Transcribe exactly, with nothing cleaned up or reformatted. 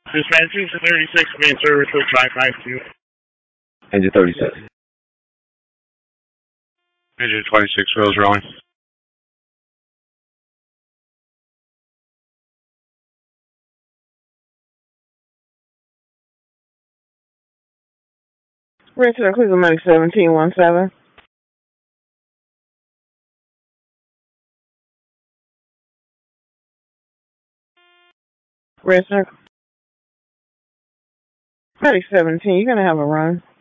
Dispatch two thirty-six, main service with five five two. Engine thirty-six. Engine twenty-six, wheels rolling. Red to the Cleveland Money seventeen one seven. Red Circle. Money seventeen, you're going to have a run.